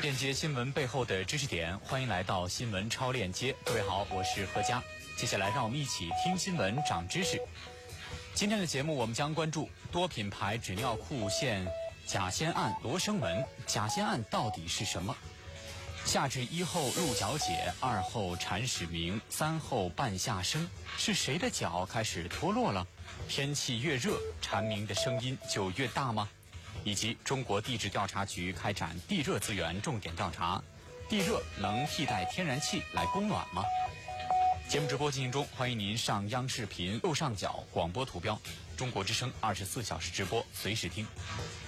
链接新闻背后的知识点，欢迎来到新闻超链接。各位好，我是何佳。接下来让我们一起听新闻长知识。今天的节目我们将关注多品牌纸尿裤现假仙案罗生门。假仙案到底是什么？夏至1后入脚解，2后蝉始鸣，3后半夏生，是谁的脚开始脱落了？天气越热，蝉鸣的声音就越大吗？以及中国地质调查局开展地热资源重点调查，地热能替代天然气来供暖吗？节目直播进行中，欢迎您上央视频右上角广播图标，中国之声24小时直播，随时听。